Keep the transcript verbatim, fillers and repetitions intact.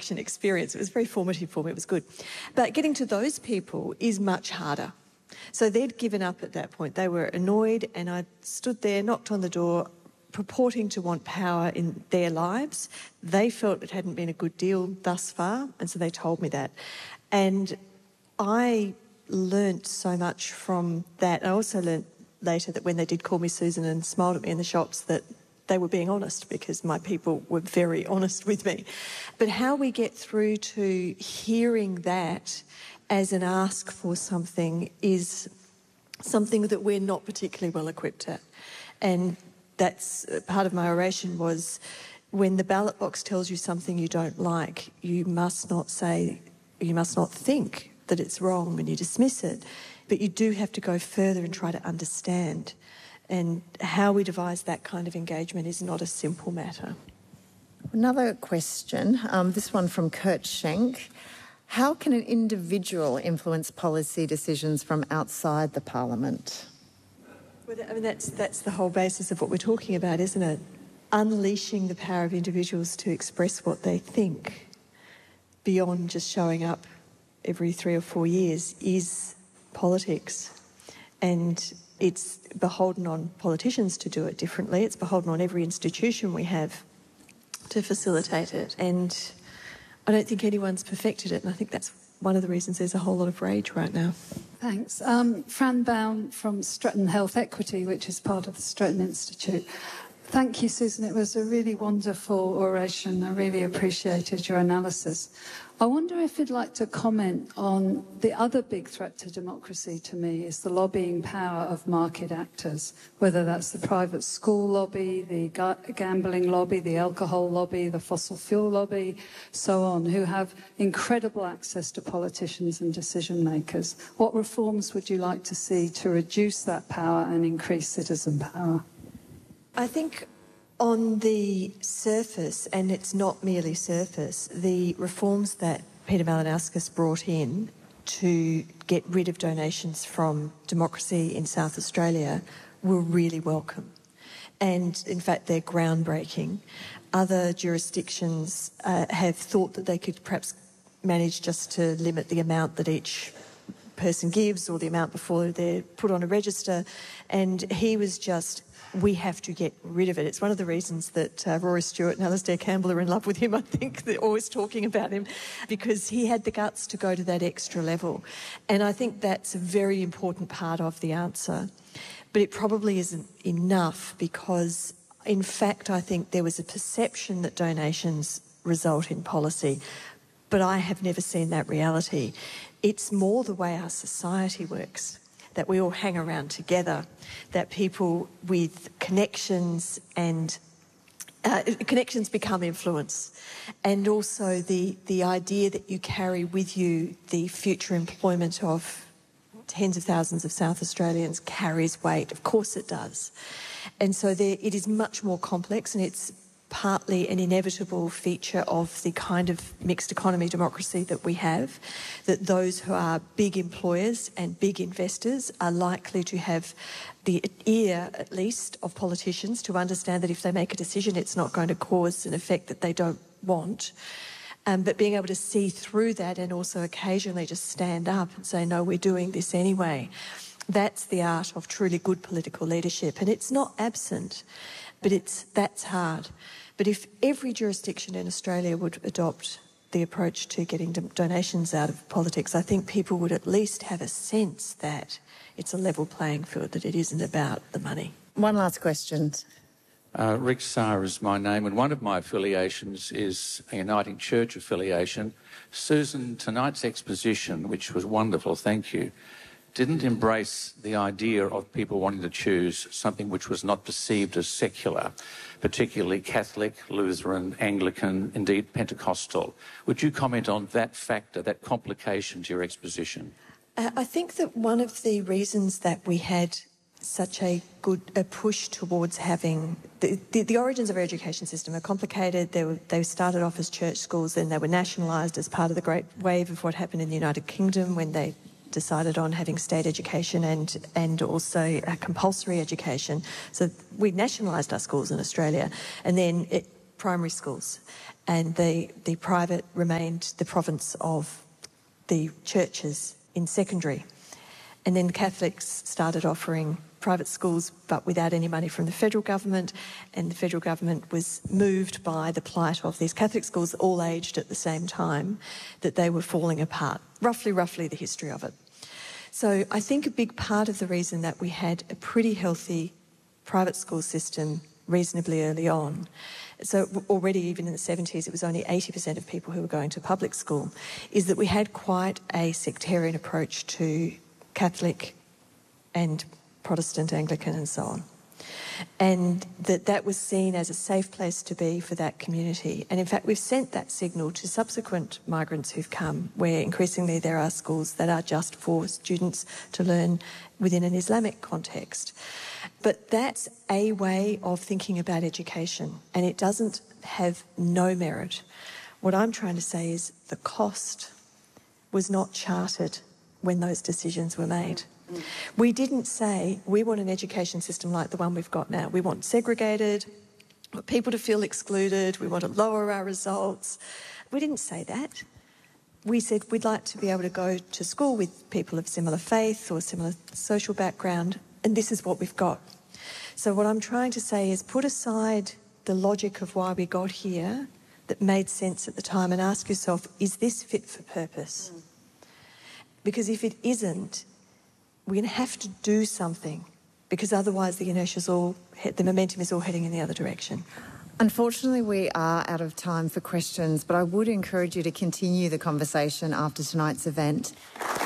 election experience. It was very formative for me. It was good. But getting to those people is much harder. So they'd given up at that point. They were annoyed, and I stood there, knocked on the door, purporting to want power in their lives. They felt it hadn't been a good deal thus far, and so they told me that. And I learnt so much from that. I also learnt later that when they did call me Susan and smiled at me in the shops, that they were being honest, because my people were very honest with me. But how we get through to hearing that as an ask for something is something that we're not particularly well equipped at. And that's part of my oration was, when the ballot box tells you something you don't like, you must not say, you must not think that it's wrong and you dismiss it. But you do have to go further and try to understand. And how we devise that kind of engagement is not a simple matter. Another question, um, this one from Kurt Schenk. How can an individual influence policy decisions from outside the Parliament? Well, I mean, that's, that's the whole basis of what we're talking about, isn't it? Unleashing the power of individuals to express what they think beyond just showing up every three or four years is politics. And it's beholden on politicians to do it differently. It's beholden on every institution we have to facilitate it. And I don't think anyone's perfected it, and I think that's one of the reasons there's a whole lot of rage right now. Thanks. Um, Fran Baum from Stretton Health Equity, which is part of the Stretton Institute. Thank you, Susan. It was a really wonderful oration. I really appreciated your analysis. I wonder if you'd like to comment on the other big threat to democracy to me is the lobbying power of market actors, whether that's the private school lobby, the gambling lobby, the alcohol lobby, the fossil fuel lobby, so on, who have incredible access to politicians and decision makers. What reforms would you like to see to reduce that power and increase citizen power? I think on the surface, and it's not merely surface, the reforms that Peter Malinauskas brought in to get rid of donations from democracy in South Australia were really welcome. And in fact, they're groundbreaking. Other jurisdictions uh, have thought that they could perhaps manage just to limit the amount that each person gives, or the amount before they're put on a register. And he was just, we have to get rid of it. It's one of the reasons that uh, Rory Stewart and Alastair Campbell are in love with him. I think they're always talking about him, because he had the guts to go to that extra level. And I think that's a very important part of the answer. But it probably isn't enough, because in fact I think there was a perception that donations result in policy, but I have never seen that reality. It's more the way our society works, that we all hang around together, that people with connections and uh, connections become influence, and also the, the idea that you carry with you the future employment of tens of thousands of South Australians carries weight. Of course it does. And so there, it is much more complex, and it's partly an inevitable feature of the kind of mixed economy democracy that we have, that those who are big employers and big investors are likely to have the ear, at least, of politicians to understand that if they make a decision, it's not going to cause an effect that they don't want. Um, but being able to see through that, and also occasionally just stand up and say, no, we're doing this anyway. That's the art of truly good political leadership. And it's not absent, but it's that's hard. But if every jurisdiction in Australia would adopt the approach to getting donations out of politics, I think people would at least have a sense that it's a level playing field, that it isn't about the money. One last question. Uh, Rick Sarr is my name, and one of my affiliations is a Uniting Church affiliation. Susan, tonight's exposition, which was wonderful, thank you, didn't embrace the idea of people wanting to choose something which was not perceived as secular, particularly Catholic, Lutheran, Anglican, indeed Pentecostal. Would you comment on that factor, that complication to your exposition? Uh, I think that one of the reasons that we had such a good a push towards having... The, the, the origins of our education system are complicated. They, were, they started off as church schools, then they were nationalised as part of the great wave of what happened in the United Kingdom when they decided on having state education and, and also a compulsory education. So we nationalised our schools in Australia, and then it, primary schools. and the, the private remained the province of the churches in secondary. And then the Catholics started offering private schools but without any money from the federal government, and the federal government was moved by the plight of these Catholic schools, all aged at the same time, that they were falling apart. Roughly, roughly the history of it. So I think a big part of the reason that we had a pretty healthy private school system reasonably early on, so already even in the seventies it was only eighty percent of people who were going to public school, is that we had quite a sectarian approach to Catholic and Protestant, Anglican and so on. And that that was seen as a safe place to be for that community. And in fact, we've sent that signal to subsequent migrants who've come, where increasingly there are schools that are just for students to learn within an Islamic context. But that's a way of thinking about education, and it doesn't have no merit. What I'm trying to say is the cost was not charted when those decisions were made. We didn't say we want an education system like the one we've got now. We want segregated, we want people to feel excluded, we want to lower our results. We didn't say that. We said we'd like to be able to go to school with people of similar faith or similar social background, and this is what we've got. So what I'm trying to say is put aside the logic of why we got here that made sense at the time and ask yourself, is this fit for purpose? Mm. Because if it isn't, we're going to have to do something, because otherwise the inertia's all, the momentum is all heading in the other direction. Unfortunately, we are out of time for questions, but I would encourage you to continue the conversation after tonight's event.